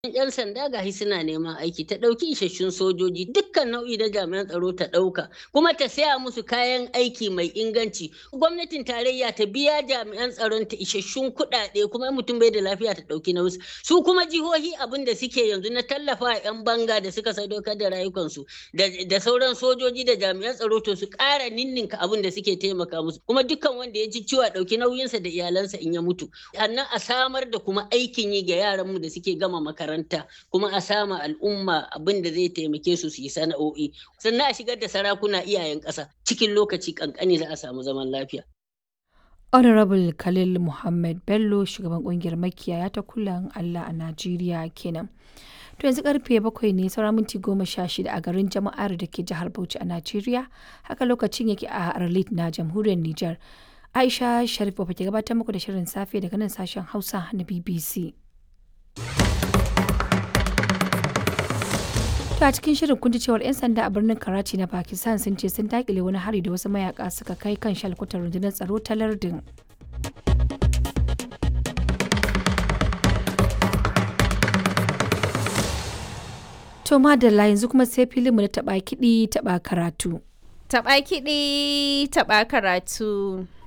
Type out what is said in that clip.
'Yan sanda gashi suna neman aiki, ta ɗauki isasshun sojoji, dukkan nau'i na jami'an tsaro ta ɗauka, kuma ta saya musu kayan aiki mai inganci. Gwamnatin tarayya ta biya jami'an tsaron ta isasshun kuɗaɗe, kuma in mutum bai da lafiya ta ɗauki nauyinsa. Su kuma jihohi abin da suke yanzu na tallafawa 'yan banga da suka sadaukar da rayukansu da sauran sojoji da jami'an tsaro to su ƙara ninninka abin da suke taimaka musu. Kuma dukkan wanda ya ji ciwo a ɗauki nauyinsa da iyalansa in ya mutu. Sannan a samar da kuma aikin yi ga yaranmu da suke gama makaranta, kuma a sama al'umma abin da zai taimake su su yi sana'o'i. Sannan a shigar da sarakuna iyayen ƙasa, cikin lokaci ƙanƙani za a samu zaman lafiya. Honorable Khalil Muhammad Bello, shugaban ƙungiyar makiyaya ta Kulan Allah a Najeriya kenan. To yanzu karfe 7 ne saura minti 16 a garin Jama'ar da ke jihar Bauchi a Najeriya. Haka lokacin yake a Arlit na jamhuriyar Nijar. Aisha Sharif ba ke gabatar muku da shirin safe daga nan sashen Hausa na BBC. To a cikin shirin kun ji cewar 'yan sanda a birnin Karachi na Pakistan sun ce sun dakile wani hari da wasu mayaka suka kai kan shalkutar rundunar tsaro ta lardin. To madalla yanzu kuma sai filinmu na taɓa kiɗi taɓa karatu. Taɓa kiɗi taɓa karatu.